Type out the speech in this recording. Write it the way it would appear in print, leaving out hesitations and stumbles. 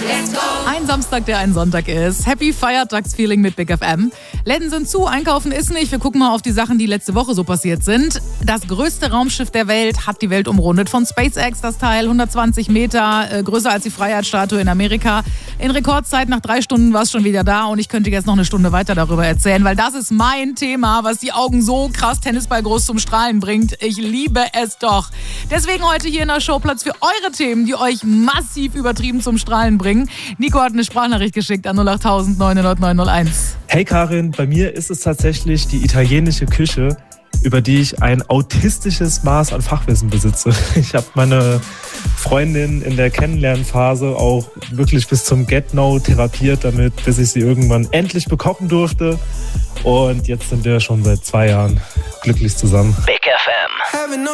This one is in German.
Ein Samstag, der ein Sonntag ist. Happy Feiertagsfeeling mit Big FM. Läden sind zu, einkaufen ist nicht. Wir gucken mal auf die Sachen, die letzte Woche so passiert sind. Das größte Raumschiff der Welt hat die Welt umrundet. Von SpaceX das Teil, 120 Meter, größer als die Freiheitsstatue in Amerika. In Rekordzeit, nach 3 Stunden war es schon wieder da. Und ich könnte jetzt noch eine Stunde weiter darüber erzählen, weil das ist mein Thema, was die Augen so krass Tennisball groß zum Strahlen bringt. Ich liebe es doch. Deswegen heute hier in der Show Platz für eure Themen, die euch massiv übertrieben zum Strahlen bringen. Nico hat eine Sprachnachricht geschickt an 08000 900 901. Hey Karin, bei mir ist es tatsächlich die italienische Küche, über die ich ein autistisches Maß an Fachwissen besitze. Ich habe meine Freundin in der Kennenlernphase auch wirklich bis zum Get-No therapiert damit, bis ich sie irgendwann endlich bekochen durfte. Und jetzt sind wir schon seit 2 Jahren glücklich zusammen. Big FM.